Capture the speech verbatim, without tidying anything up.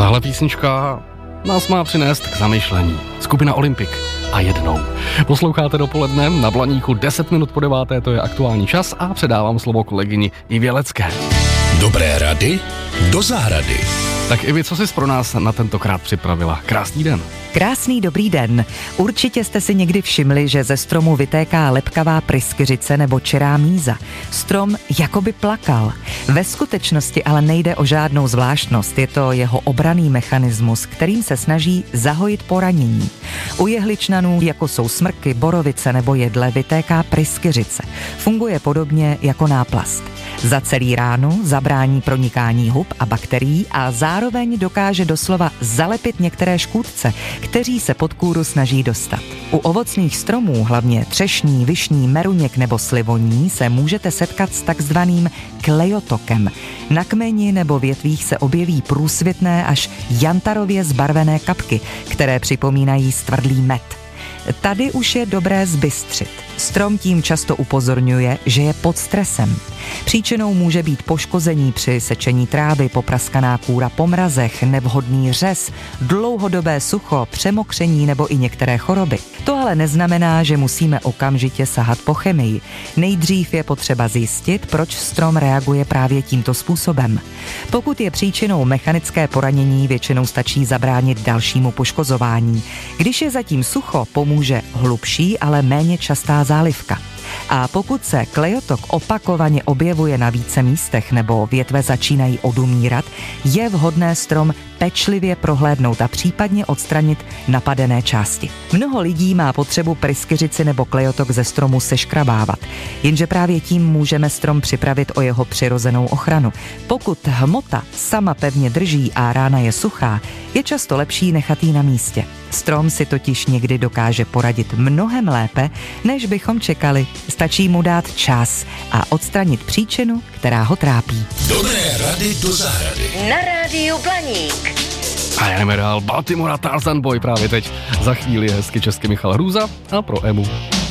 Tahle písnička nás má přinést k zamyšlení. Skupina Olympik a jednou. Posloucháte Dopoledne na Blaníku, deset minut po deváté, to je aktuální čas a předávám slovo kolegyni Ivě Lecké. Dobré rady do zahrady. Tak Ivi, co jsi pro nás na tentokrát připravila? Krásný den. Krásný dobrý den. Určitě jste si někdy všimli, že ze stromu vytéká lepkavá pryskyřice nebo čirá míza. Strom jakoby plakal. Ve skutečnosti ale nejde o žádnou zvláštnost, je to jeho obranný mechanismus, kterým se snaží zahojit poranění. U jehličnanů, jako jsou smrky, borovice nebo jedle, vytéká pryskyřice. Funguje podobně jako náplast. Zacelí ránu, zabrání pronikání hub a bakterií a zároveň dokáže doslova zalepit některé škůdce, kteří se pod kůru snaží dostat. U ovocných stromů, hlavně třešní, višní, meruněk nebo slivoní, se můžete setkat s takzvaným klejotokem. Na kmeni nebo větvích se objeví průsvitné až jantarově zbarvené kapky, které připomínají stvrdlý med. Tady už je dobré zbystřit. Strom tím často upozorňuje, že je pod stresem. Příčinou může být poškození při sečení trávy, popraskaná kůra po mrazech, nevhodný řez, dlouhodobé sucho, přemokření nebo i některé choroby. To ale neznamená, že musíme okamžitě sahat po chemii. Nejdřív je potřeba zjistit, proč strom reaguje právě tímto způsobem. Pokud je příčinou mechanické poranění, většinou stačí zabránit dalšímu poškozování. Když je zatím sucho, pomůže hlubší, ale méně častá zálivka. A pokud se klejotok opakovaně objevuje na více místech nebo větve začínají odumírat, je vhodné strom pečlivě prohlédnout a případně odstranit napadené části. Mnoho lidí má potřebu pryskyřici nebo klejotok ze stromu seškrabávat, jenže právě tím můžeme strom připravit o jeho přirozenou ochranu. Pokud hmota sama pevně drží a rána je suchá, je často lepší nechat ji na místě. Strom si totiž někdy dokáže poradit mnohem lépe, než bychom čekali. Stačí mu dát čas a odstranit příčinu, která ho trápí. Dobré rady do zahrady. Na rádiu Blaník. A jdeme dál. Baltimora Tarzan Boy právě teď. Za chvíli hezky česky Michal Hrůza a pro Emu.